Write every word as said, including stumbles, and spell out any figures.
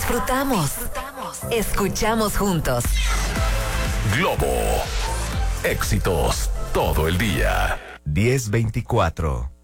Disfrutamos. Escuchamos juntos. Globo. Éxitos todo el día. diez veinticuatro.